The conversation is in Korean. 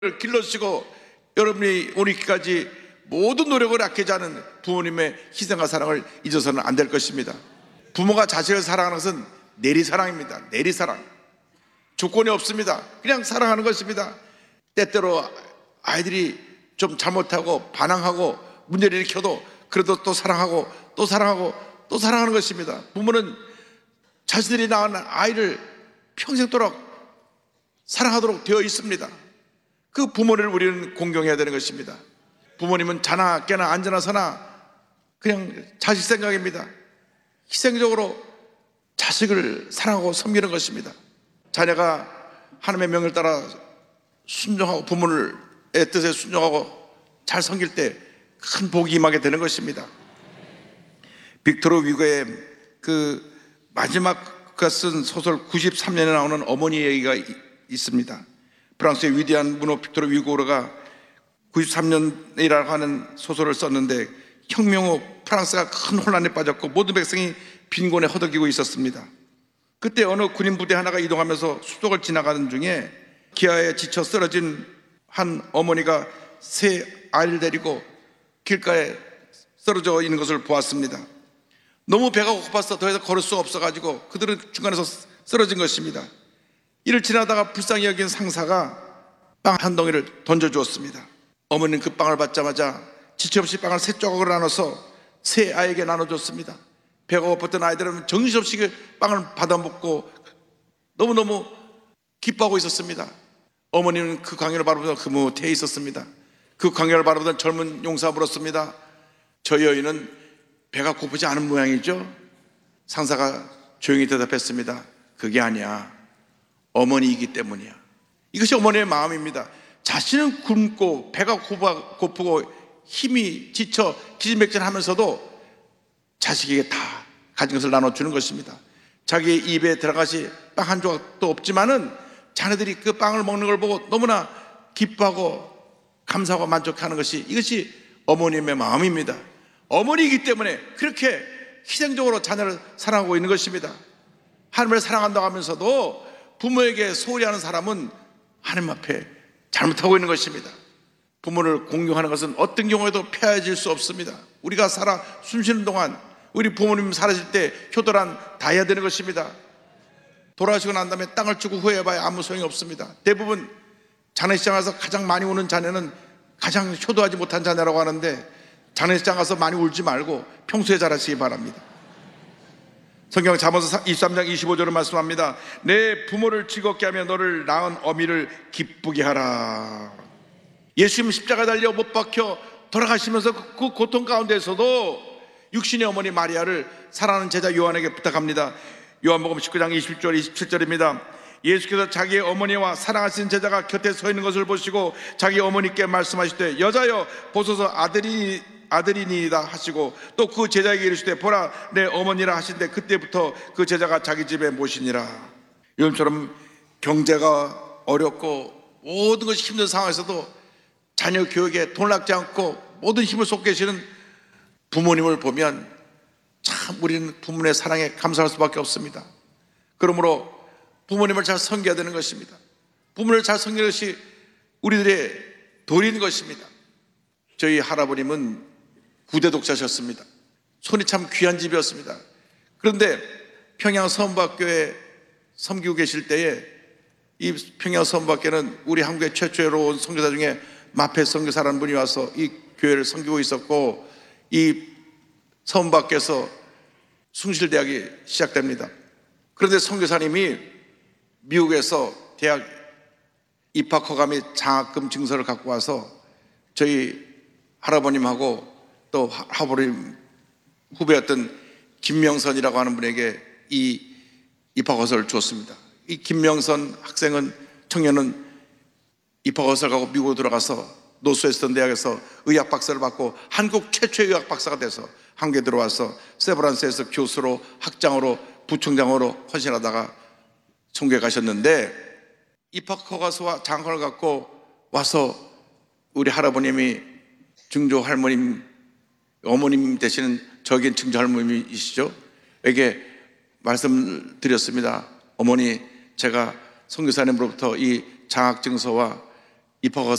길러주시고 여러분이 오늘까지 모든 노력을 아끼지 않은 부모님의 희생과 사랑을 잊어서는 안 될 것입니다. 부모가 자식을 사랑하는 것은 내리사랑입니다. 내리사랑. 조건이 없습니다. 그냥 사랑하는 것입니다. 때때로 아이들이 좀 잘못하고 반항하고 문제를 일으켜도 그래도 또 사랑하고 또 사랑하고 또 사랑하는 것입니다. 부모는 자신들이 낳은 아이를 평생도록 사랑하도록 되어 있습니다. 그 부모를 우리는 공경해야 되는 것입니다. 부모님은 자나 깨나 앉으나 서나 그냥 자식 생각입니다. 희생적으로 자식을 사랑하고 섬기는 것입니다. 자녀가 하나님의 명을 따라 순종하고 부모의 뜻에 순종하고 잘 섬길 때 큰 복이 임하게 되는 것입니다. 빅토르 위고의 그 마지막 그가 쓴 소설 93년에 나오는 어머니 얘기가 있습니다. 프랑스의 위대한 문호 빅토르 위고르가 93년이라고 하는 소설을 썼는데 혁명 후 프랑스가 큰 혼란에 빠졌고 모든 백성이 빈곤에 허덕이고 있었습니다. 그때 어느 군인 부대 하나가 이동하면서 수족을 지나가는 중에 기아에 지쳐 쓰러진 한 어머니가 새 아이를 데리고 길가에 쓰러져 있는 것을 보았습니다. 너무 배가 고파서 더 이상 걸을 수 없어가지고 그들은 중간에서 쓰러진 것입니다. 이를 지나다가 불쌍히 여긴 상사가 빵 한 덩이를 던져주었습니다. 어머니는 그 빵을 받자마자 지체없이 빵을 세 조각으로 나눠서 세 아이에게 나눠줬습니다. 배가 고팠던 아이들은 정신없이 그 빵을 받아먹고 너무너무 기뻐하고 있었습니다. 어머니는 그 광야를 바라보며 그무태에 있었습니다. 그 광야를 바라보던 젊은 용사가 물었습니다. 저희 여인은 배가 고프지 않은 모양이죠? 상사가 조용히 대답했습니다. 그게 아니야. 어머니이기 때문이야. 이것이 어머니의 마음입니다. 자신은 굶고 배가 고프고 힘이 지쳐 기진맥진하면서도 자식에게 다 가진 것을 나눠주는 것입니다. 자기의 입에 들어가시 빵 한 조각도 없지만은 자녀들이 그 빵을 먹는 걸 보고 너무나 기뻐하고 감사하고 만족하는 것이 이것이 어머님의 마음입니다. 어머니이기 때문에 그렇게 희생적으로 자녀를 사랑하고 있는 것입니다. 하나님을 사랑한다고 하면서도 부모에게 소홀히 하는 사람은 하나님 앞에 잘못하고 있는 것입니다. 부모를 공경하는 것은 어떤 경우에도 폐해질 수 없습니다. 우리가 살아 숨쉬는 동안 우리 부모님 사라질 때 효도란 다 해야 되는 것입니다. 돌아가시고 난 다음에 땅을 주고 후회해봐야 아무 소용이 없습니다. 대부분 장례식장 가서 가장 많이 우는 자녀는 가장 효도하지 못한 자녀라고 하는데 장례식장 가서 많이 울지 말고 평소에 잘하시기 바랍니다. 성경 잠언서 23장 25절을 말씀합니다. 내 부모를 즐겁게 하며 너를 낳은 어미를 기쁘게 하라. 예수님 십자가 달려 못 박혀 돌아가시면서 그 고통 가운데서도 육신의 어머니 마리아를 사랑하는 제자 요한에게 부탁합니다. 요한복음 19장 20절 27절입니다. 예수께서 자기의 어머니와 사랑하신 제자가 곁에 서 있는 것을 보시고 자기 어머니께 말씀하시되 여자여 보소서 아들이니이다 하시고 또 그 제자에게 이르시되 보라 내 어머니라 하신데 그때부터 그 제자가 자기 집에 모시니라. 요즘처럼 경제가 어렵고 모든 것이 힘든 상황에서도 자녀 교육에 돈 낚지 않고 모든 힘을 쏟고 계시는 부모님을 보면 참 우리는 부모님의 사랑에 감사할 수밖에 없습니다. 그러므로 부모님을 잘 섬겨야 되는 것입니다. 부모를 잘 섬기는 것이 우리들의 도리인 것입니다. 저희 할아버님은 구대 독자셨습니다. 손이 참 귀한 집이었습니다. 그런데 평양 서원박교에 섬기고 계실 때에 이 평양 서원박교는 우리 한국의 최초로 온 선교사 중에 마페 선교사라는 분이 와서 이 교회를 섬기고 있었고 이 서원박교에서 숭실대학이 시작됩니다. 그런데 선교사님이 미국에서 대학 입학 허가 및 장학금 증서를 갖고 와서 저희 할아버님하고 또 할아버님 후배였던 김명선이라고 하는 분에게 이 입학허서를 주었습니다. 이 김명선 청년은 입학허서를 갖고 미국으로 들어가서 노스웨스턴 대학에서 의학 박사를 받고 한국 최초의 의학 박사가 돼서 한국에 들어와서 세브란스에서 교수로 학장으로 부총장으로 헌신하다가 총교에 가셨는데 입학허가서와 장학금을 갖고 와서 우리 할아버님이 증조 할머님 어머님 되시는 저에겐 증조 할머님이시죠? 에게 말씀을 드렸습니다. 어머니 제가 선교사님으로부터 이 장학증서와 입학허가